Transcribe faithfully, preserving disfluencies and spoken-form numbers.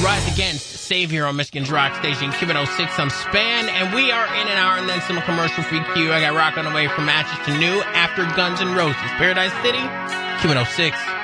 Rise Against, Savior on Michigan's Rock Station, Q one oh six, I'm Span, and we are in an hour and then some commercial-free Q. I got rock on the way from matches to new after Guns N' Roses. Paradise City, Q one oh six.